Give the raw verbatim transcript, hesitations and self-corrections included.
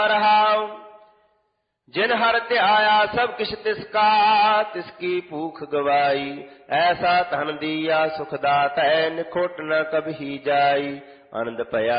रहाओ। जिन हर ध्याया सब किश तिसका, तिसकी भूख गवाई। ऐसा धन दिया सुख दातै, निखोट न कभी जाई। आनंद भया